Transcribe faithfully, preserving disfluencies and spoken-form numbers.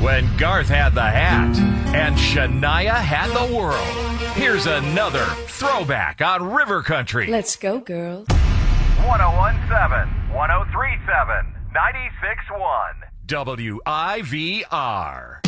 when Garth had the hat and Shania had the world. Here's another throwback on River Country. Let's go, girl. one oh one point seven, one oh three point seven, ninety-six point one. W I V R.